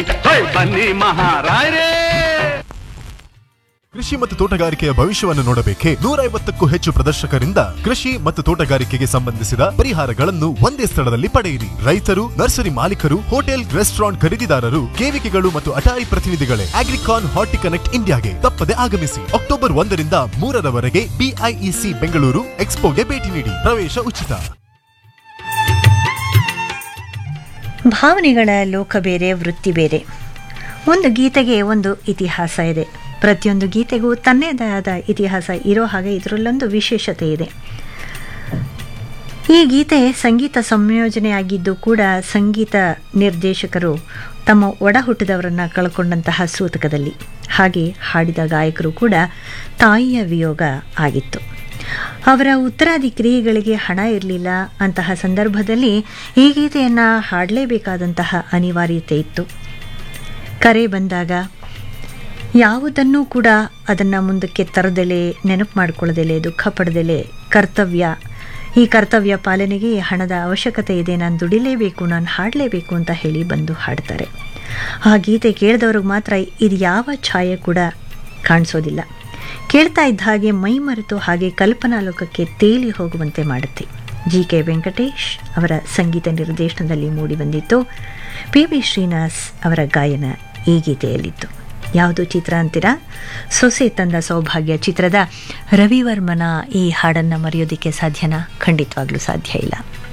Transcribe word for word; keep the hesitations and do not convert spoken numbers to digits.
ಬನ್ನಿ ಮಹಾರಾಯರೇ. ಕೃಷಿ ಮತ್ತು ತೋಟಗಾರಿಕೆಯ ಭವಿಷ್ಯವನ್ನು ನೋಡಬೇಕೆ? ನೂರ ಐವತ್ತಕ್ಕೂ ಹೆಚ್ಚು ಪ್ರದರ್ಶಕರಿಂದ ಕೃಷಿ ಮತ್ತು ತೋಟಗಾರಿಕೆಗೆ ಸಂಬಂಧಿಸಿದ ಪರಿಹಾರಗಳನ್ನು ಒಂದೇ ಸ್ಥಳದಲ್ಲಿ ಪಡೆಯಿರಿ. ರೈತರು, ನರ್ಸರಿ ಮಾಲೀಕರು, ಹೋಟೆಲ್, ರೆಸ್ಟೋರೆಂಟ್ ಖರೀದಿದಾರರು, ಕೇವಿಕೆಗಳು ಮತ್ತು ಅಟಾರಿ ಪ್ರತಿನಿಧಿಗಳೇ ಅಗ್ರಿಕಾನ್ ಹಾರ್ಟಿ ಕನೆಕ್ಟ್ ಇಂಡಿಯಾಗೆ ತಪ್ಪದೆ ಆಗಮಿಸಿ. ಅಕ್ಟೋಬರ್ ಒಂದರಿಂದ ಮೂರರವರೆಗೆ ಬಿಐಇಸಿ ಬೆಂಗಳೂರು ಎಕ್ಸ್ಪೋಗೆ ಭೇಟಿ ನೀಡಿ. ಪ್ರವೇಶ ಉಚಿತ. ಭಾವನೆಗಳ ಲೋಕ ಬೇರೆ, ವೃತ್ತಿ ಬೇರೆ. ಒಂದು ಗೀತೆಗೆ ಒಂದು ಇತಿಹಾಸ ಇದೆ. ಪ್ರತಿಯೊಂದು ಗೀತೆಗೂ ತನ್ನದೇ ಆದ ಇತಿಹಾಸ ಇರೋ ಹಾಗೆ ಇದರಲ್ಲೊಂದು ವಿಶೇಷತೆ ಇದೆ. ಈ ಗೀತೆ ಸಂಗೀತ ಸಂಯೋಜನೆಯಾಗಿದ್ದು ಕೂಡ ಸಂಗೀತ ನಿರ್ದೇಶಕರು ತಮ್ಮ ಒಡ ಹುಟ್ಟಿದವರನ್ನು ಕಳ್ಕೊಂಡಂತಹ ಸೂತಕದಲ್ಲಿ. ಹಾಗೆ ಹಾಡಿದ ಗಾಯಕರು ಕೂಡ ತಾಯಿಯ ವಿಯೋಗ ಆಗಿತ್ತು. ಅವರ ಉತ್ತರಾಧಿಕಾರಿಗಳಿಗೆ ಹಣ ಇರಲಿಲ್ಲ. ಅಂತಹ ಸಂದರ್ಭದಲ್ಲಿ ಈ ಗೀತೆಯನ್ನು ಹಾಡಲೇಬೇಕಾದಂತಹ ಅನಿವಾರ್ಯತೆ ಇತ್ತು. ಕರೆ ಬಂದಾಗ ಯಾವುದನ್ನೂ ಕೂಡ ಅದನ್ನು ಮುಂದಕ್ಕೆ ತರದೆಲೆ, ನೆನಪು ಮಾಡಿಕೊಳ್ಳದೆಲೆ, ದುಃಖ ಪಡೆದೆಲೆ, ಕರ್ತವ್ಯ, ಈ ಕರ್ತವ್ಯ ಪಾಲನೆಗೆ ಹಣದ ಅವಶ್ಯಕತೆ ಇದೆ, ನಾನು ದುಡಿಲೇಬೇಕು, ನಾನು ಹಾಡಲೇಬೇಕು ಅಂತ ಹೇಳಿ ಬಂದು ಹಾಡ್ತಾರೆ. ಆ ಗೀತೆ ಕೇಳಿದವ್ರಿಗೆ ಮಾತ್ರ ಇದು ಯಾವ ಛಾಯೆ ಕೂಡ ಕಾಣಿಸೋದಿಲ್ಲ. ಕೇಳ್ತಾ ಇದ್ದ ಹಾಗೆ ಮೈ ಮರೆತು ಹಾಗೆ ಕಲ್ಪನಾ ಲೋಕಕ್ಕೆ ತೇಲಿ ಹೋಗುವಂತೆ ಮಾಡುತ್ತೆ. ಜಿ ಕೆ ವೆಂಕಟೇಶ್ ಅವರ ಸಂಗೀತ ನಿರ್ದೇಶನದಲ್ಲಿ ಮೂಡಿಬಂದಿತ್ತು. ಪಿ ಬಿ ಶ್ರೀನಿವಾಸ್ ಅವರ ಗಾಯನ ಈ ಗೀತೆಯಲ್ಲಿತ್ತು. ಯಾವುದು ಚಿತ್ರ ಅಂತೀರಾ? ಸೊಸೆ ತಂದ ಸೌಭಾಗ್ಯ ಚಿತ್ರದ ರವಿವರ್ಮನ ಈ ಹಾಡನ್ನು ಮರೆಯೋದಕ್ಕೆ ಸಾಧ್ಯನಾ? ಖಂಡಿತವಾಗ್ಲೂ ಸಾಧ್ಯ ಇಲ್ಲ.